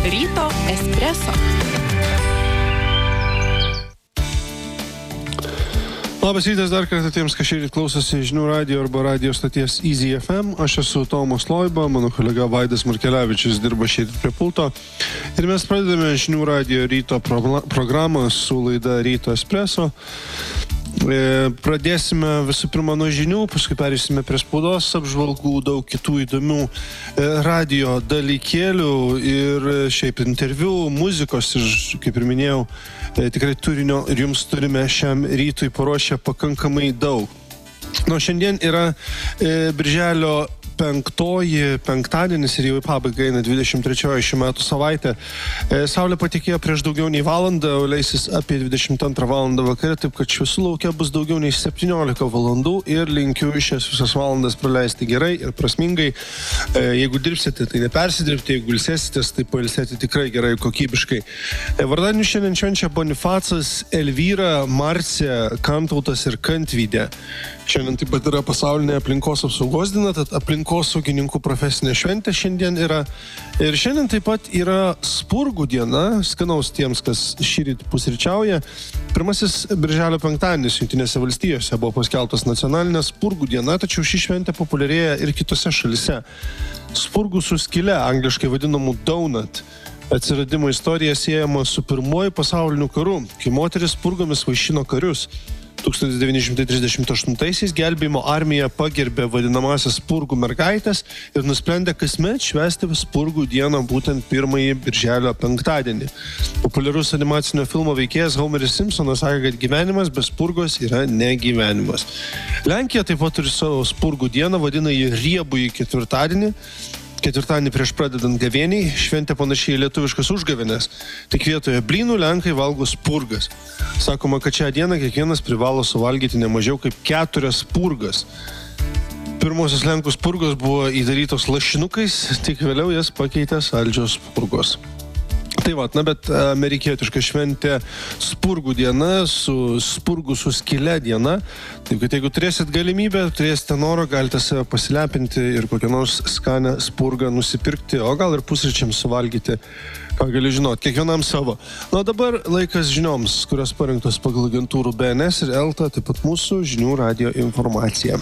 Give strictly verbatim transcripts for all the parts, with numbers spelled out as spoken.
Ryto espreso. Labas rytas dar kartą tiems, kas šįryt klausosi žinių radijo arba radijo stoties Easy F M. Aš esu Tomas Loiba, mano kolega Vaidas Markelevičius dirba šįryt prie pulto. Ir mes pradedame žinių radijo ryto pro- programą su laida Ryto espreso. E, pradėsime visų pirma nuo žinių, paskui perėsime prie spaudos apžvalgų, daug kitų įdomių e, radijo dalykėlių ir šiaip interviu, muzikos ir, kaip ir minėjau, e, tikrai turinio ir jums turime šiam rytui paruošę pakankamai daug. Nu, šiandien yra e, birželio penktoji, penktadienis ir jau į pabaigą eina dvidešimt trečioji šių metų savaitė. E, Saulė patekėjo prieš daugiau nei valandą, o leisis apie dvidešimt antrą valandą vakare, taip kad šviesų lauke bus daugiau nei septyniolika valandų ir linkiu šias visas valandas praleisti gerai ir prasmingai. E, jeigu dirbsite, tai nepersidirbti, jeigu ilsėsitės, tai pailsėti tikrai gerai, kokybiškai. E, vardadienį šiandien švenčia Bonifacas, Elvyra, Marcė, Kantautas ir Kantvydė. Šiandien taip pat yra pasaulinė aplinkos apsaugos diena, tad aplinkosaugininkų profesinė šventė šiandien yra. Ir šiandien taip pat yra spurgų diena, skanaus tiems, kas šįryt pusryčiauja. Pirmasis birželio penktadienis Jungtinėse valstijose buvo paskelbtas nacionalinė spurgų diena, tačiau ši šventė populiarėja ir kitose šalise. Spurgų su skyle, angliškai vadinamų donut, atsiradimo istorija siejama su pirmuoju pasauliniu karu, kai moteris spurgomis vaišino karius. tūkstantis devyni šimtai trisdešimt aštuntaisiais gelbėjimo armija pagerbė vadinamąsias spurgų mergaitės ir nusprendė kasmet švęsti spurgų dieną būtent pirmąjį birželio penktadienį. Populiarus animacinio filmo veikėjas Homeris Simpsonas sakė, kad gyvenimas be spurgos yra negyvenimas. Lenkija taip pat turi savo spurgų dieną, vadina jį riebųjį ketvirtadienį. Ketvirtadienį prieš pradedant gavėniai, šventė panašiai lietuviškas užgavėnės. Tik vietoje blynų lenkai valgo spurgas. Sakoma, kad šią dieną kiekvienas privalo suvalgyti ne mažiau kaip keturias spurgas. Pirmosios lenkų spurgos buvo įdarytos lašinukais, tik vėliau jas pakeitė saldžios spurgos. Tai va, na, bet amerikietiška šventė spurgų diena su spurgų su skyle diena. Taip, kad jeigu turėsit galimybę, turėsite noro, galite save pasilepinti ir kokią nors skanę spurgą nusipirkti, o gal ir pusryčiams suvalgyti, ką gali žinot, kiekvienam savo. Na, dabar laikas žinioms, kurios parinktos pagal agentūrų B N S ir Elta, taip pat mūsų žinių radijo informacija.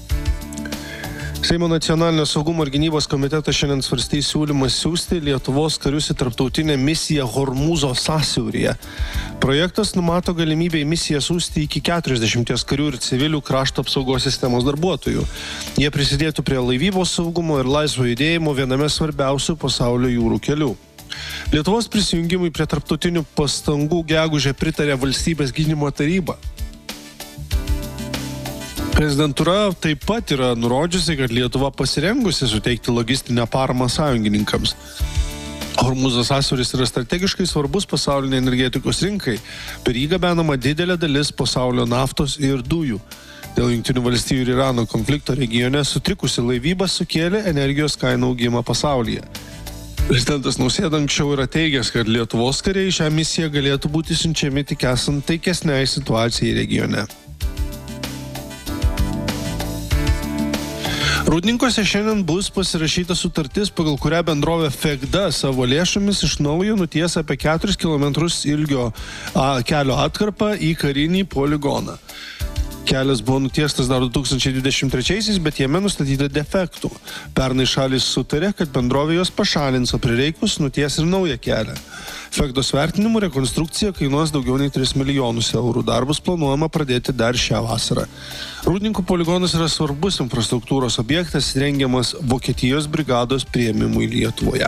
Seimo nacionalinio saugumo ir gynybos komitetas šiandien svarstys siūlymą siųsti Lietuvos karius į tarptautinę misiją Hormūzo sąsiauryje. Projektas numato galimybę į misiją siųsti iki keturiasdešimties karių ir civilių krašto apsaugos sistemos darbuotojų. Jie prisidėtų prie laivybos saugumo ir laisvo judėjimo viename svarbiausių pasaulio jūrų kelių. Lietuvos prisijungimui prie tarptautinių pastangų gegužę pritarė Valstybės gynimo taryba. Prezidentūra taip pat yra nurodžiusi, kad Lietuva pasirengusi suteikti logistinę paramą sąjungininkams. Hormūzo sąsiauris yra strategiškai svarbus pasaulinė energetikos rinkai. Per jį gabenama didelė dalis pasaulio naftos ir dujų. Dėl Jungtinių valstijų ir Irano konflikto regione sutrikusi laivyba sukėlė energijos kainų augimą pasaulyje. Prezidentas Nausėda anksčiau yra teigęs, kad Lietuvos kariai šią misiją galėtų būti siunčiami tik esant taikesniai situacijai regione. Rūdninkuose šiandien bus pasirašyta sutartis, pagal kurią bendrovė Fegda savo lėšomis iš naujo nuties apie keturis kilometrus ilgio a, kelio atkarpą į karinį poligoną. Kelias buvo nutiestas dar du tūkstančiai dvidešimt trečiaisiais, bet jame nustatyta defektų. Pernai šalys sutarė, kad bendrovė jos pašalins, o prireikus nuties ir naują kelią. Fegdos vertinimu rekonstrukcija kainuos daugiau nei tris milijonus eurų. Darbus planuojama pradėti dar šią vasarą. Rūdninkų poligonas yra svarbus infrastruktūros objektas, rengiamas Vokietijos brigados priėmimui Lietuvoje.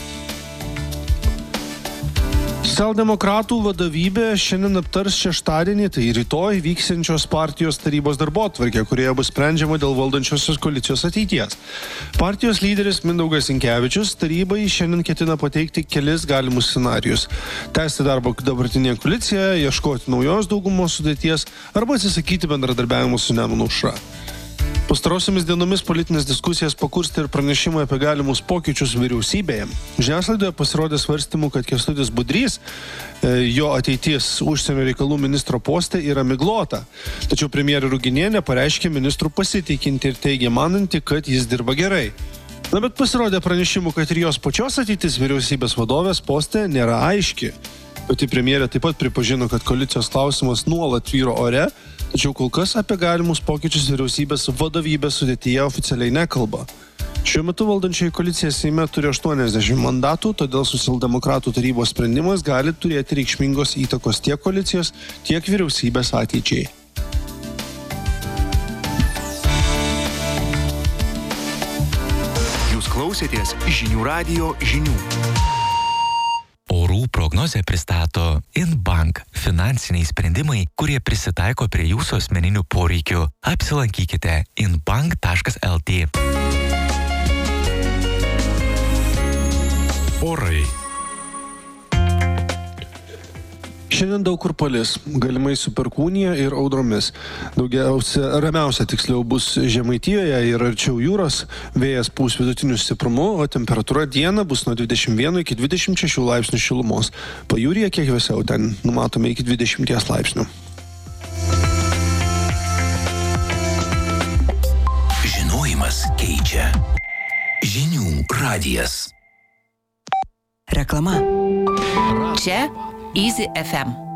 Socialdemokratų vadovybė šiandien aptars šeštadienį, tai rytoj vyksiančios partijos tarybos darbotvarkę, kurioje bus sprendžiama dėl valdančiosios koalicijos ateities. Partijos lyderis Mindaugas Sinkevičius tarybai šiandien ketina pateikti kelis galimus scenarijus. Tęsti darbą dabartinėje koalicijoje, ieškoti naujos daugumos sudėties arba atsisakyti bendradarbiavimo su Nemuno aušra. Pastarosiamis dienomis politinės diskusijas pakurstė ir pranešimai apie galimus pokyčius vyriausybėje. Žiniasklaidoje pasirodė svarstymų, kad Kęstutis Budrys, jo ateities užsienio reikalų ministro poste yra miglota. Tačiau premjerė Ruginienė pareiškė ministrų pasitikinti ir teigė mananti, kad jis dirba gerai. Na, bet pasirodė pranešimų, kad ir jos pačios ateitis vyriausybės vadovės poste nėra aiški. Pati premjerė taip pat pripažino, kad koalicijos klausimas nuolat tvyro ore, tačiau kol kas apie galimus pokyčius vyriausybės vadovybės sudėtyje oficialiai nekalba. Šiuo metu valdančioji koalicija Seime turi aštuoniasdešimt mandatų, todėl socialdemokratų tarybos sprendimas gali turėti reikšmingos įtakos tiek koalicijos, tiek vyriausybės ateičiai. Jūs klausėtės Žinių radijo žinių. Orų prognozę pristato InBank – finansiniai sprendimai, kurie prisitaiko prie jūsų asmeninių poreikių. Apsilankykite inbank taškas lt. Orai. Šiandien daug kur palis, galimai su perkūnija ir audromis. Daugiausia, ramiausia tiksliau bus Žemaitijoje ir arčiau jūros, vėjas pūs vidutiniu stiprumu, o temperatūra dieną bus nuo dvidešimt vieno iki dvidešimt šešių laipsnių šilumos. Pajūryje kiek vėsiau, ten numatome iki dvidešimt laipsnių. Žinojimas keičia. Žinių radijas. Reklama. Čia Easy F M.